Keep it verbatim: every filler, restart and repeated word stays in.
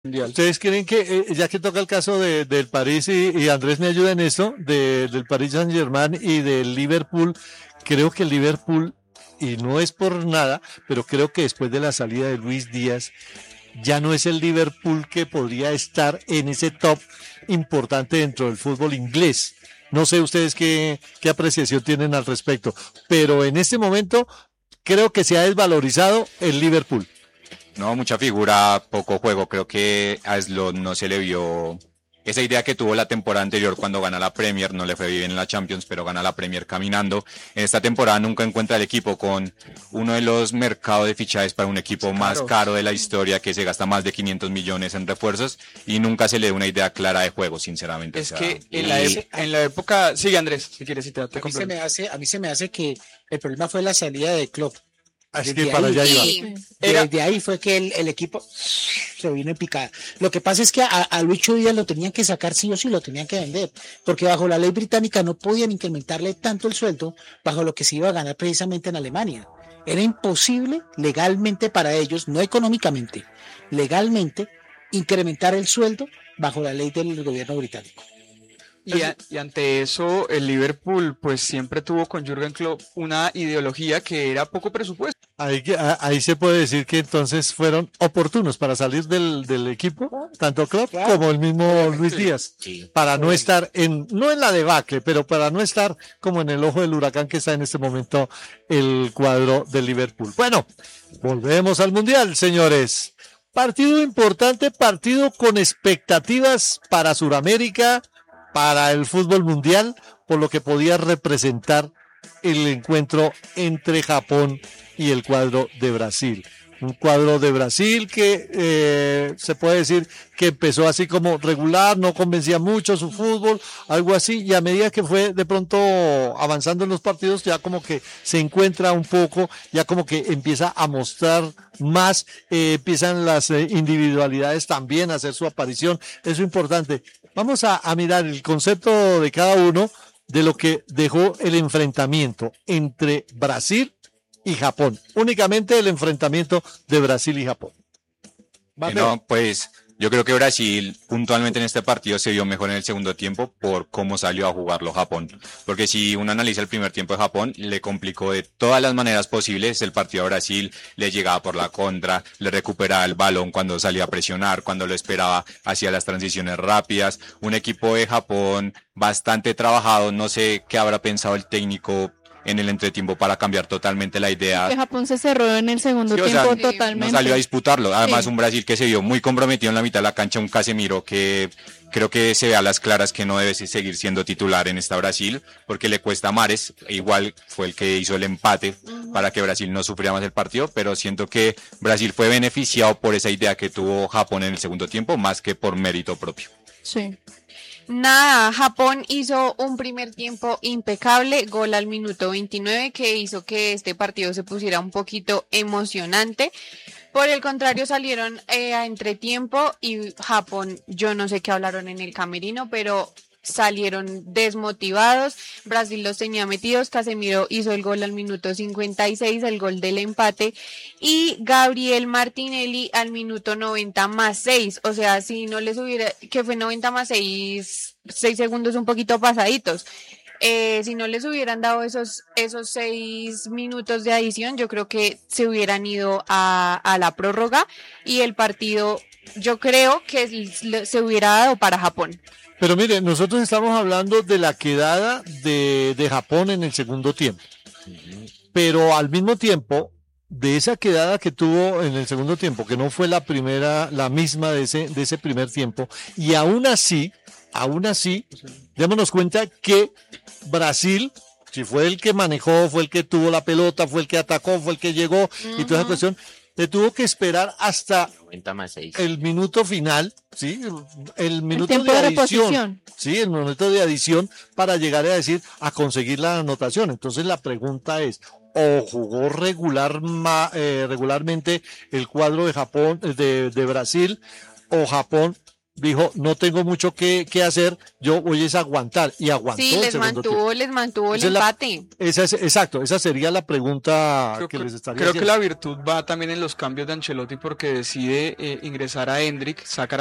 Mundial. ¿Ustedes creen que, eh, ya que toca el caso de, del París y, y Andrés me ayuda en eso, de, del Paris Saint-Germain y del Liverpool, creo que el Liverpool, y no es por nada, pero creo que después de la salida de Luis Díaz, ya no es el Liverpool que podría estar en ese top importante dentro del fútbol inglés. No sé ustedes qué, qué apreciación tienen al respecto, pero en este momento creo que se ha desvalorizado el Liverpool. No, mucha figura, poco juego. Creo que a Slot no se le vio esa idea que tuvo la temporada anterior cuando gana la Premier. No le fue bien en la Champions, pero gana la Premier caminando. En esta temporada nunca encuentra el equipo con uno de los mercados de fichajes para un equipo más Claro. caro de la historia, que se gasta más de quinientos millones en refuerzos y nunca se le da una idea clara de juego, sinceramente. Es O sea, que en la, y- ep- en la época, sigue Andrés, si quieres, si te, te A mí se complemento. me hace, a mí se me hace que el problema fue la salida de Klopp. Así Desde que para ahí- allá iba. Sí. Era- Desde ahí fue que el, el equipo se vino en picada. Lo que pasa es que a, a Lucho Díaz lo tenían que sacar sí o sí, lo tenían que vender, porque bajo la ley británica no podían incrementarle tanto el sueldo bajo lo que se iba a ganar precisamente en Alemania. Era imposible legalmente para ellos, no económicamente, legalmente, incrementar el sueldo bajo la ley del gobierno británico. Y, a- y ante eso, el Liverpool pues siempre tuvo con Jürgen Klopp una ideología que era poco presupuesto. Ahí, que- a- ahí se puede decir que entonces fueron oportunos para salir del, del equipo, tanto Klopp Claro. como el mismo Luis Díaz, Sí. para no estar en, no en la debacle, pero para no estar como en el ojo del huracán que está en este momento el cuadro del Liverpool. Bueno, volvemos al Mundial, señores. Partido importante, partido con expectativas para Sudamérica, para el fútbol mundial, por lo que podía representar el encuentro entre Japón y el cuadro de Brasil. Un cuadro de Brasil que eh, se puede decir que empezó así como regular, no convencía mucho su fútbol, algo así, y a medida que fue de pronto avanzando en los partidos, ya como que se encuentra un poco, ya como que empieza a mostrar más, eh, empiezan las eh, individualidades también a hacer su aparición, eso es importante. Vamos a, a mirar el concepto de cada uno de lo que dejó el enfrentamiento entre Brasil y Japón. Únicamente el enfrentamiento de Brasil y Japón. Eh, no, pues yo creo que Brasil puntualmente en este partido se vio mejor en el segundo tiempo por cómo salió a jugarlo Japón. Porque si uno analiza el primer tiempo de Japón, le complicó de todas las maneras posibles el partido a Brasil, le llegaba por la contra, le recuperaba el balón cuando salía a presionar, cuando lo esperaba, hacía las transiciones rápidas. Un equipo de Japón bastante trabajado, no sé qué habrá pensado el técnico en el entretiempo para cambiar totalmente la idea. Que Japón se cerró en el segundo Sí, o sea, tiempo Sí. no totalmente. salió a disputarlo. Además, Sí. un Brasil que se vio muy comprometido en la mitad de la cancha, un Casemiro que creo que se ve a las claras que no debe seguir siendo titular en esta Brasil, porque le cuesta a Mares, igual fue el que hizo el empate para que Brasil no sufriera más el partido, pero siento que Brasil fue beneficiado por esa idea que tuvo Japón en el segundo tiempo, más que por mérito propio. Sí. Nada, Japón hizo un primer tiempo impecable, gol al minuto veintinueve que hizo que este partido se pusiera un poquito emocionante. Por el contrario, salieron eh, a entretiempo y Japón, yo no sé qué hablaron en el camerino, pero salieron desmotivados. Brasil los tenía metidos. Casemiro hizo el gol al minuto cincuenta y seis, el gol del empate, y Gabriel Martinelli al minuto noventa más seis. O sea, si no les hubiera, que fue noventa más seis, seis segundos un poquito pasaditos. Eh, si no les hubieran dado esos, esos seis minutos de adición, yo creo que se hubieran ido a, a la prórroga y el partido, yo creo que s- se hubiera dado para Japón. Pero mire, nosotros estamos hablando de la quedada de, de Japón en el segundo tiempo. Pero al mismo tiempo, de esa quedada que tuvo en el segundo tiempo, que no fue la primera, la misma de ese, de ese primer tiempo, y aún así, aún así, démonos cuenta que Brasil, si fue el que manejó, fue el que tuvo la pelota, fue el que atacó, fue el que llegó, y toda esa cuestión, le tuvo que esperar hasta noventa más seis. el minuto final, ¿sí? El minuto tiempo de de adición. reposición. Sí, el momento de adición para llegar a decir, a conseguir la anotación. Entonces la pregunta es, o jugó regular, ma- eh, regularmente el cuadro de Japón, eh, de, de Brasil, o Japón dijo, no tengo mucho que, que hacer, yo voy a aguantar, y aguantó Sí, el les segundo mantuvo, tiempo. les mantuvo el Esa es la- empate. Esa es, exacto, esa sería la pregunta Creo, que creo- les estaría creo que haciendo. la virtud va también en los cambios de Ancelotti porque decide eh, ingresar a Endrick, sacar